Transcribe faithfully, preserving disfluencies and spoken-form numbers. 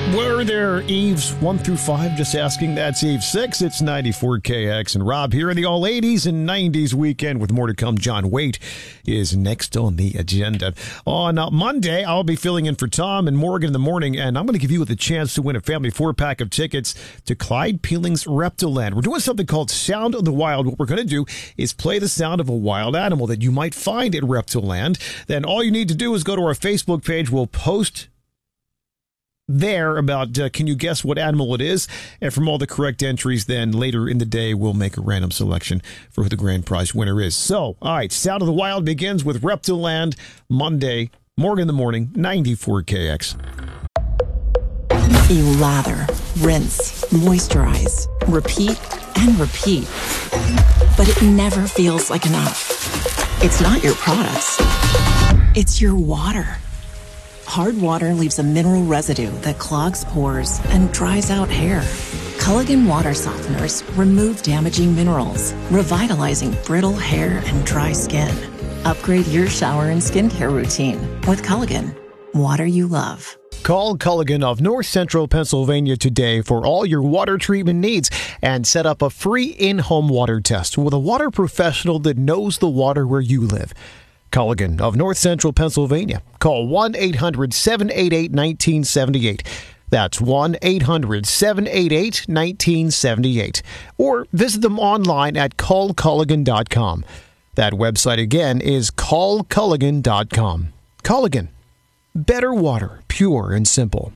Were there Eves one through five? Just asking. That's Eve six. It's ninety-four K X. And Rob here in the all eighties and nineties weekend with more to come. John Waite is next on the agenda. On uh, Monday, I'll be filling in for Tom and Morgan in the morning, and I'm going to give you the chance to win a family four-pack of tickets to Clyde Peeling's Reptiland. We're doing something called Sound of the Wild. What we're going to do is play the sound of a wild animal that you might find at Reptiland. Then all you need to do is go to our Facebook page. We'll post there about uh, can you guess what animal it is, and from all the correct entries, then later in the day we'll make a random selection for who the grand prize winner is. So, all right, Sound of the Wild begins with Reptiland Monday, Morgan in the morning, ninety-four K X. You lather, rinse, moisturize, repeat, and repeat. But it never feels like enough. It's not your products. It's your water. Hard water leaves a mineral residue that clogs pores and dries out hair. Culligan water softeners remove damaging minerals, revitalizing brittle hair and dry skin. Upgrade your shower and skincare routine with Culligan, water you love. Call Culligan of North Central Pennsylvania today for all your water treatment needs and set up a free in-home water test with a water professional that knows the water where you live. Culligan of North Central Pennsylvania. Call one eight hundred seven eight eight one nine seven eight. That's one eight hundred seven eight eight one nine seven eight. Or visit them online at call culligan dot com. That website again is call culligan dot com. Culligan. Better water, pure and simple.